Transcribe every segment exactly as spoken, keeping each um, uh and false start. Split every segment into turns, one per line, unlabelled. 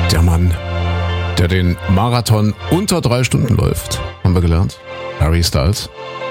Der Mann, der den Marathon unter drei Stunden läuft, haben wir gelernt. Harry Styles.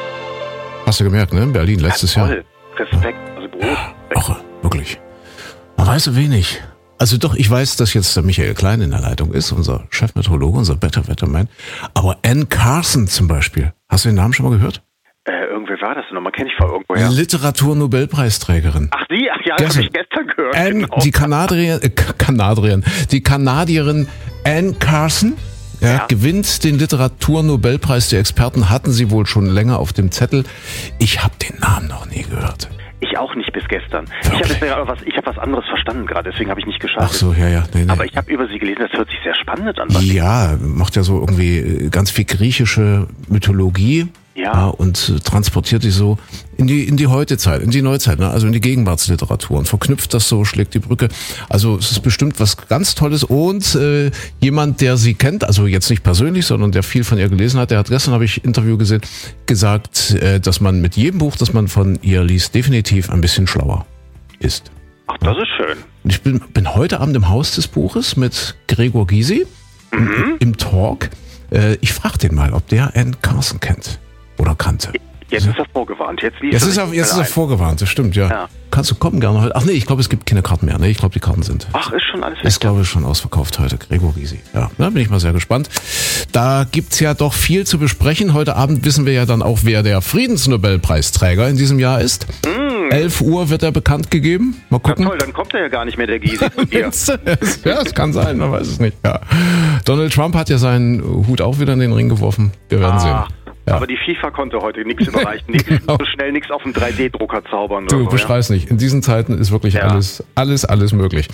Hast du gemerkt, ne? In Berlin letztes
ja,
Jahr.
Toll. Respekt, also Brot.
Ach, wirklich. Man weiß so wenig. Also doch, ich weiß, dass jetzt der Michael Klein in der Leitung ist, unser Chefmeteorologe, unser Better Wetterman. Aber Anne Carson zum Beispiel. Hast du den Namen schon mal gehört?
Äh, irgendwer war das nochmal? Kenne ich von irgendwoher.
Literatur-Nobelpreisträgerin.
Ach, die? Ach ja, das habe ich gestern gehört.
Anne,
genau.
die Kanadierin, äh, Kanadierin, die Kanadierin Anne Carson. Ja,
Ja.
gewinnt den Literaturnobelpreis. Die Experten hatten sie wohl schon länger auf dem Zettel. Ich habe den Namen noch nie gehört.
Ich auch nicht bis gestern.
Wirklich?
Ich habe jetzt gerade was, ich habe was anderes verstanden gerade, deswegen habe ich nicht geschafft.
Ach so, ja, ja. Nee, nee.
Aber ich habe über sie gelesen, das hört sich sehr spannend an. Was
Ja, macht ja so irgendwie ganz viel griechische Mythologie.
Ja.
Und äh, transportiert die so in die in die Heutezeit, in die Neuzeit, ne? Also in die Gegenwartsliteratur und verknüpft das so, schlägt die Brücke. Also es ist bestimmt was ganz Tolles und äh, jemand, der sie kennt, also jetzt nicht persönlich, sondern der viel von ihr gelesen hat, der hat gestern, habe ich ein Interview gesehen, gesagt, äh, dass man mit jedem Buch, das man von ihr liest, definitiv ein bisschen schlauer ist.
Ach, das ist schön.
Und ich bin, bin heute Abend im Haus des Buches mit Gregor Gysi
Mhm.
im Talk. Äh, ich frage den mal, ob der Anne Carson kennt. Oder kannte.
Jetzt ist er vorgewarnt. Jetzt, liest
Jetzt
er
ist er,
sich
jetzt ist er
ein.
vorgewarnt, das stimmt, ja.
Ja.
Kannst du kommen gerne heute? Ach nee, ich glaube, es gibt keine Karten mehr. Nee, ich glaube, die Karten sind.
Ach, ist schon alles weg.
Ist, glaube ich, schon ausverkauft heute. Gregor Gysi. Ja, da bin ich mal sehr gespannt. Da gibt's ja doch viel zu besprechen. Heute Abend wissen wir ja dann auch, wer der Friedensnobelpreisträger in diesem Jahr ist. Mm. elf Uhr wird er bekannt gegeben. Mal
Ja,
gucken.
toll, dann kommt er ja gar nicht mehr, der Gysi. von dir.
Ja, es kann sein, man weiß es nicht. Ja. Donald Trump hat ja seinen Hut auch wieder in den Ring geworfen. Wir werden
Ah,
sehen. Ja.
Aber die FIFA konnte heute nichts überreichen. Nix,
Genau.
so schnell nichts auf dem drei D Drucker zaubern.
Du
oder so,
beschreibst nicht. In diesen Zeiten ist wirklich
Ja.
alles, alles, alles möglich.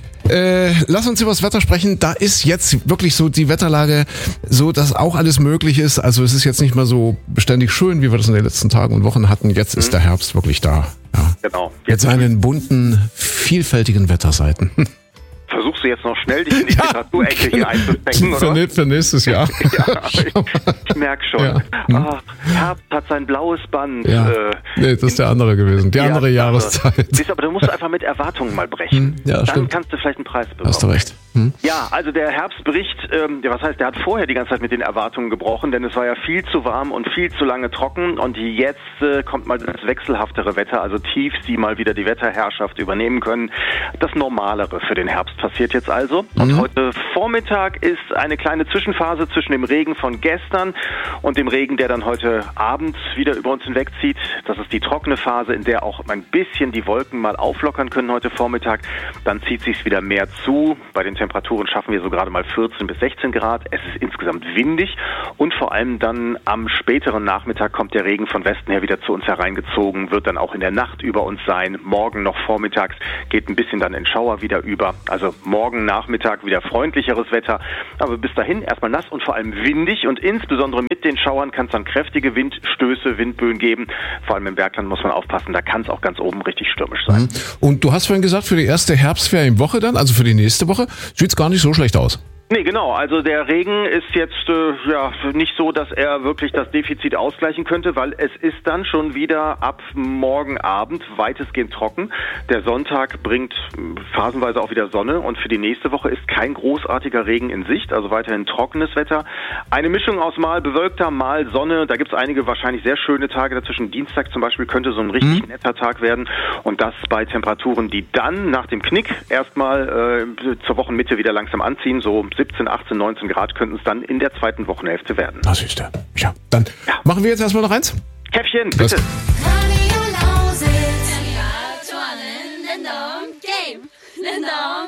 Äh, lass uns über das Wetter sprechen. Da ist jetzt wirklich so die Wetterlage so, dass auch alles möglich ist. Also es ist jetzt nicht mehr so beständig schön, wie wir das in den letzten Tagen und Wochen hatten. Jetzt ist der Herbst wirklich da. Ja.
Ja, genau.
Jetzt seinen bunten, vielfältigen Wetterseiten.
Versuchst du jetzt noch schnell dich in die Literaturecke hier einzustecken,
Für,
oder?
nä- für nächstes Jahr.
Ja, ich, ich merke schon.
Ja. Hm.
Ah, Herbst hat sein blaues Band.
Ja.
Äh,
Nee, das ist der andere gewesen. Die
ja,
andere Jahreszeit.
Siehst du, aber du musst einfach mit Erwartungen mal brechen.
Ja,
Dann
stimmt.
kannst du vielleicht einen Preis bekommen.
Hast du recht. Hm?
Ja, also der Herbstbericht, ähm, ja, was heißt, der hat vorher die ganze Zeit mit den Erwartungen gebrochen, denn es war ja viel zu warm und viel zu lange trocken und jetzt äh, kommt mal das wechselhaftere Wetter, also Tiefs, die mal wieder die Wetterherrschaft übernehmen können. Das Normalere für den Herbst passiert jetzt also. Und
Mhm.
heute Vormittag ist eine kleine Zwischenphase zwischen dem Regen von gestern und dem Regen, der dann heute Abend wieder über uns hinwegzieht. Das ist die trockene Phase, in der auch ein bisschen die Wolken mal auflockern können heute Vormittag. Dann zieht sich's wieder mehr zu. Bei den Temperaturen schaffen wir so gerade mal vierzehn bis sechzehn Grad. Es ist insgesamt windig und vor allem dann am späteren Nachmittag kommt der Regen von Westen her wieder zu uns hereingezogen, wird dann auch in der Nacht über uns sein. Morgen noch vormittags geht ein bisschen dann in Schauer wieder über. Also morgen Nachmittag wieder freundlicheres Wetter, aber bis dahin erstmal nass und vor allem windig und insbesondere mit den Schauern kann es dann kräftige Windstöße, Windböen geben. Vor allem im Bergland muss man aufpassen, da kann es auch ganz oben richtig stürmisch sein.
Und du hast vorhin gesagt, für die erste Herbstferienwoche dann, also für die nächste Woche, sieht's gar nicht so schlecht aus.
Nee, genau. Also der Regen ist jetzt äh, ja nicht so, dass er wirklich das Defizit ausgleichen könnte, weil es ist dann schon wieder ab morgen Abend weitestgehend trocken. Der Sonntag bringt äh, phasenweise auch wieder Sonne und für die nächste Woche ist kein großartiger Regen in Sicht, also weiterhin trockenes Wetter. Eine Mischung aus mal bewölkter, mal Sonne. Da gibt's einige wahrscheinlich sehr schöne Tage dazwischen. Dienstag zum Beispiel könnte so ein richtig mhm. netter Tag werden und das bei Temperaturen, die dann nach dem Knick erstmal äh, zur Wochenmitte wieder langsam anziehen, so siebzehn, achtzehn, neunzehn Grad könnten es dann in der zweiten Wochenhälfte werden.
Das ist der. Ja, dann
Ja.
machen wir jetzt erstmal noch eins.
Käffchen,
Das-
bitte.
Radio Lausitz. Game.